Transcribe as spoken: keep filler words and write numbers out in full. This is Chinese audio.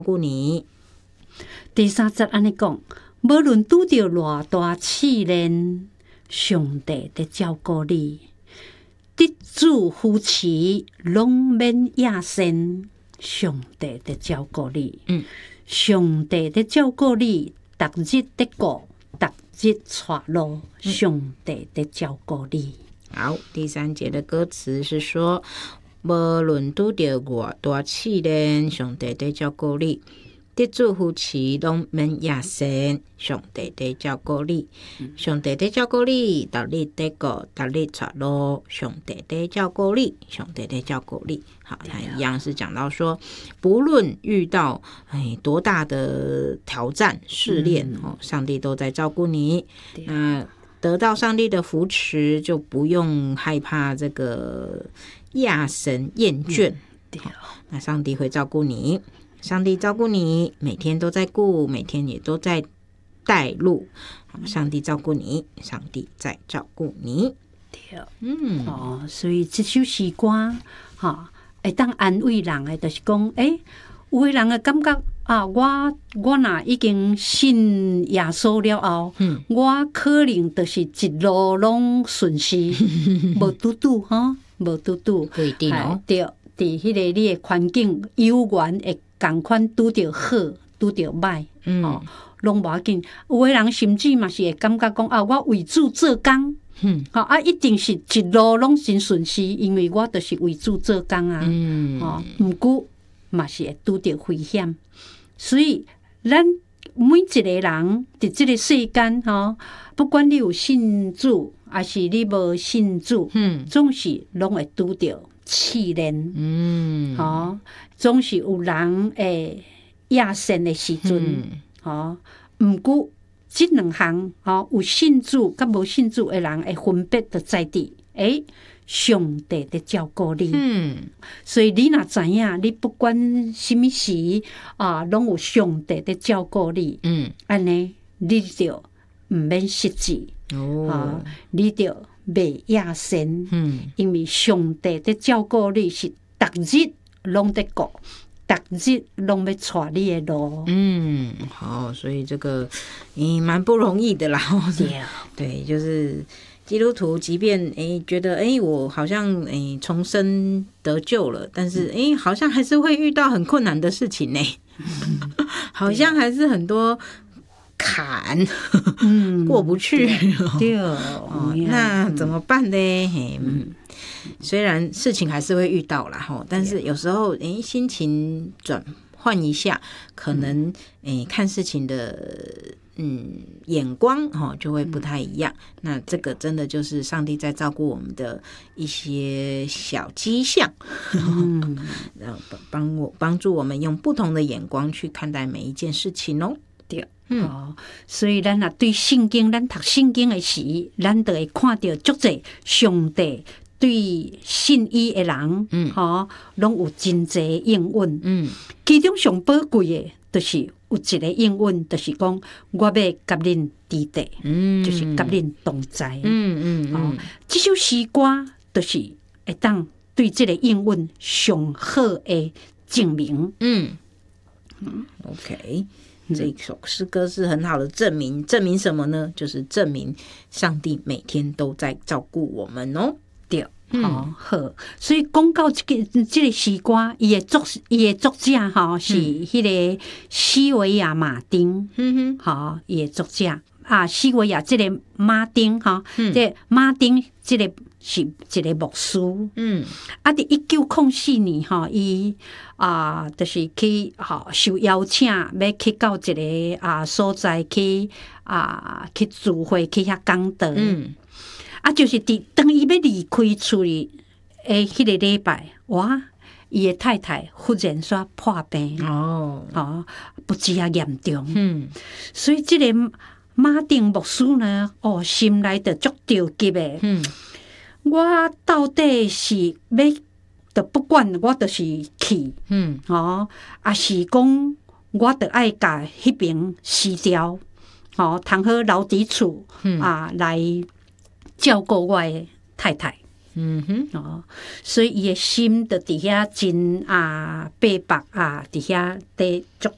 顾你。 第三节安尼讲，无论拄着偌大试炼，上帝在照顾你。得主扶持，拢免亚身，上帝在照顾你。 嗯， 上帝在照顾你，逐日在顾，逐日带路，上帝在照顾你。 好，第三节的歌词是说，无论拄着偌大试炼，上帝在照顾你。得主扶持，拢免亚身，上帝在照顾你。上帝在照顾你，逐日在顾，逐日带路，上帝在照顾你，上帝在照顾你。好，他一样是讲到说，不论遇到哎多大的挑战试炼、嗯、哦，上帝都在照顾你。那得到上帝的扶持，就不用害怕这个亚神厌倦、嗯哦。那上帝会照顾你。上帝照顾你，每天都在顾，每天也都在带路。上帝照顾你，上帝在照顾你。 对，嗯，哦，所以这首诗歌，哈，会当安慰人的，就是讲，诶、欸，有的人的感觉啊，我我若已经信耶稣了后，嗯、我可能就是一路拢顺遂，无拄拄哈，无拄拄， 不一定哦。 对，伫迄个你的环境有缘会。同款拄着好，拄着歹，嗯，哦，拢无要紧。有的人甚至嘛是会感觉讲啊，我为主做工，嗯，好、哦、啊，一定是一路拢真顺遂，因为我就是为主做工啊，嗯，哦，毋过嘛是会拄着危险，所以咱每一个人伫即个世间，吼、哦，不管你有信主，还是你无信主，嗯，总是拢会拄着试炼，嗯，好、哦。总是有人会亚身的时阵，吼、嗯。毋过即两项，吼，有信主甲无信主的人会分别就在地，诶，上帝在照顾你。嗯，所以你若知影，你不管什么时啊，拢有上帝在照顾你。嗯，安尼你就毋免失志。哦，啊、你就袂亚身。嗯，因为上帝在照顾你是逐日。拢在顾，逐日拢要带你的路。 嗯，好，所以这个嗯蛮不容易的啦。 对， 对，就是基督徒，即便哎、欸、觉得哎、欸、我好像哎、欸、重生得救了，但是哎、欸、好像还是会遇到很困难的事情呢、欸嗯，好像还是很多坎，嗯，过不去。 对， 哦，那怎么办呢？嗯。虽然事情还是会遇到啦，但是有时候诶、欸、心情转换一下，可能诶、欸、看事情的嗯眼光哈就会不太一样。那这个真的就是上帝在照顾我们的一些小迹象，嗯，然后帮我帮助我们用不同的眼光去看待每一件事情哦。 对，嗯，哦，所以咱若对圣经，咱读圣经的时，咱就会看到足侪上帝。对信伊的人，嗯，吼，拢有真侪应允，嗯，其中上宝贵的，就是有一个应允，就是讲我要甲恁伫地，嗯，就是甲恁同在，嗯嗯，哦，这首诗歌就是会当对这个应允上好的证明，嗯嗯 ，OK。这一首诗歌是很好的证明，证明什么呢？就是证明上帝每天都在照顾我们哦。 对，嗯、哦好，所以讲到这个这个诗歌，伊的作伊的作者哈、哦、是迄个西维亚马丁，嗯哼，好，伊的作者啊，西维亚这个马丁哈，哦嗯、这马丁这个是一个牧师，嗯，啊，伫一九零四年哈，伊啊，就是去哈受邀请，要去到一个啊所在去啊去聚会去遐讲道，嗯。啊，就是伫当伊要离开厝里诶，迄个礼拜，哇，伊的太太忽然煞破病哦，哦，不治啊严重，嗯，所以即个马丁牧师呢，哦，心内就足着急诶，嗯，我到底是要，就不管我就是去，嗯，哦，啊是讲我着爱甲迄边辞掉，哦，通好留伫厝啊来。照顾我的太太，嗯哼，哦，所以伊的心就伫遐真啊白白啊，伫遐在足